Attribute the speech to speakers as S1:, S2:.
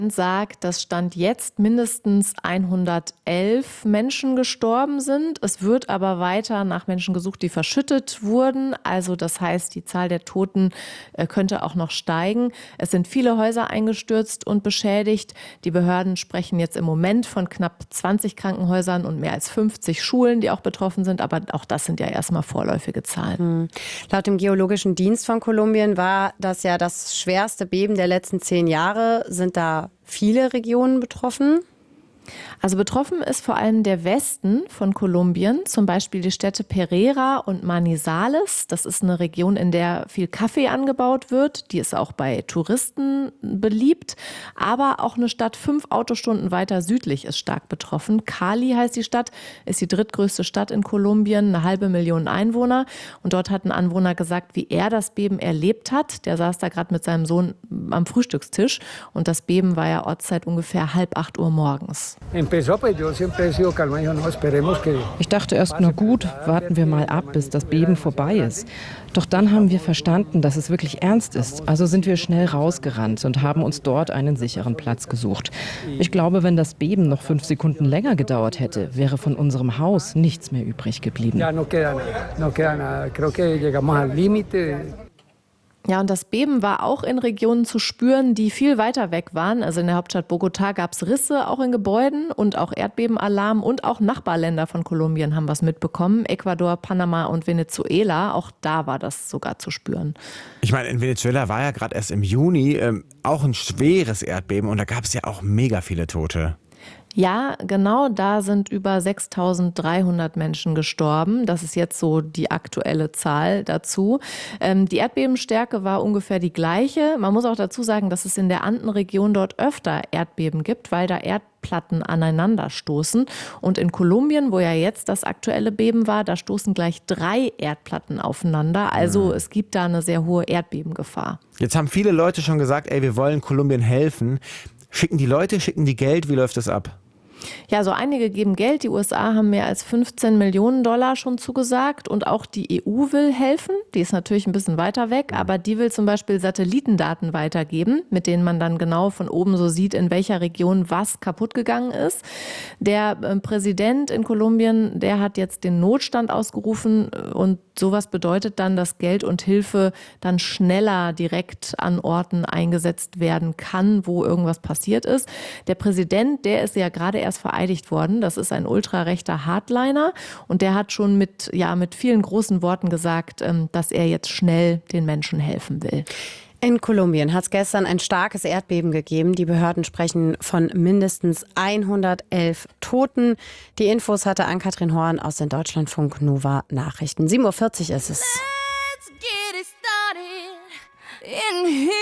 S1: sagt, dass Stand jetzt mindestens 111 Menschen gestorben sind. Es wird aber weiter nach Menschen gesucht, die verschüttet wurden. Also das heißt, die Zahl der Toten könnte auch noch steigen. Es sind viele Häuser eingestürzt und beschädigt. Die Behörden sprechen jetzt im Moment von knapp 20 Krankenhäusern und mehr als 50 Schulen, die auch betroffen sind. Aber auch das sind ja erstmal vorläufige Zahlen.
S2: Laut dem Geologischen Dienst von Kolumbien war das ja das schwerste Beben der letzten 10 Jahre. Sind da viele Regionen betroffen?
S1: Also betroffen ist vor allem der Westen von Kolumbien, zum Beispiel die Städte Pereira und Manizales. Das ist eine Region, in der viel Kaffee angebaut wird. Die ist auch bei Touristen beliebt. Aber auch eine Stadt 5 Autostunden weiter südlich ist stark betroffen. Cali heißt die Stadt, ist die drittgrößte Stadt in Kolumbien, 500.000 Einwohner. Und dort hat ein Anwohner gesagt, wie er das Beben erlebt hat. Der saß da gerade mit seinem Sohn am Frühstückstisch. Und das Beben war ja Ortszeit ungefähr 7:30 Uhr morgens.
S3: Ich dachte erst, na gut, warten wir mal ab, bis das Beben vorbei ist. Doch dann haben wir verstanden, dass es wirklich ernst ist. Also sind wir schnell rausgerannt und haben uns dort einen sicheren Platz gesucht. Ich glaube, wenn das Beben noch 5 Sekunden länger gedauert hätte, wäre von unserem Haus nichts mehr übrig geblieben.
S1: Ja, und das Beben war auch in Regionen zu spüren, die viel weiter weg waren. Also in der Hauptstadt Bogotá gab es Risse auch in Gebäuden und auch Erdbebenalarm. Und auch Nachbarländer von Kolumbien haben was mitbekommen. Ecuador, Panama und Venezuela. Auch da war das sogar zu spüren.
S4: Ich meine, in Venezuela war ja gerade erst im Juni auch ein schweres Erdbeben. Und da gab es ja auch mega viele Tote.
S1: Ja, genau, da sind über 6.300 Menschen gestorben. Das ist jetzt so die aktuelle Zahl dazu. Die Erdbebenstärke war ungefähr die gleiche. Man muss auch dazu sagen, dass es in der Andenregion dort öfter Erdbeben gibt, weil da Erdplatten aneinanderstoßen. Und in Kolumbien, wo ja jetzt das aktuelle Beben war, da stoßen gleich 3 Erdplatten aufeinander. Also es gibt da eine sehr hohe Erdbebengefahr.
S4: Jetzt haben viele Leute schon gesagt, ey, wir wollen Kolumbien helfen. Schicken die Geld? Wie läuft das ab?
S1: Ja, so einige geben Geld. Die USA haben mehr als 15 Millionen Dollar schon zugesagt und auch die EU will helfen. Die ist natürlich ein bisschen weiter weg, aber die will zum Beispiel Satellitendaten weitergeben, mit denen man dann genau von oben so sieht, in welcher Region was kaputt gegangen ist. Der Präsident in Kolumbien, der hat jetzt den Notstand ausgerufen und sowas bedeutet dann, dass Geld und Hilfe dann schneller direkt an Orten eingesetzt werden kann, wo irgendwas passiert ist. Der Präsident, der ist ja gerade erst vereidigt worden. Das ist ein ultrarechter Hardliner und der hat schon mit vielen großen Worten gesagt, dass er jetzt schnell den Menschen helfen will.
S2: In Kolumbien hat es gestern ein starkes Erdbeben gegeben. Die Behörden sprechen von mindestens 111 Toten. Die Infos hatte Ann-Kathrin Horn aus den Deutschlandfunk Nova Nachrichten. 7:40 Uhr ist es.
S5: Let's get it started in here.